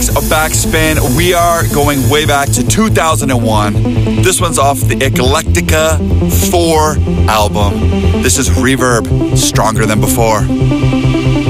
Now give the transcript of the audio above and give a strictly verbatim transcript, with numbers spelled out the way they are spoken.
A backspin. We are going way back to two thousand one. This one's off the Eclectica four album. This is Reverb, Stronger Than Before.